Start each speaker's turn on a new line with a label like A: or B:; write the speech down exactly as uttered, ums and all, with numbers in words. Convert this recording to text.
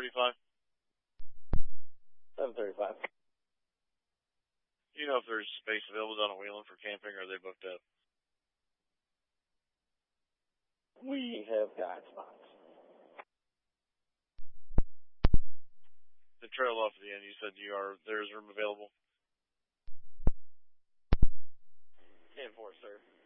A: thirty-five?
B: seven thirty-five.
A: Do you know if there's space available down at Wheeling for camping, or are they booked up?
B: We have got spots.
A: The trail off at the end, you said you are, there's room available?
B: ten four, sir.